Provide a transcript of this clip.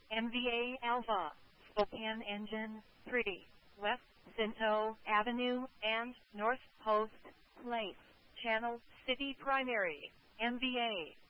MVA Alpha, Spokane Engine 3, West Cinto Avenue and North Post Place, Channel City Primary, MVA.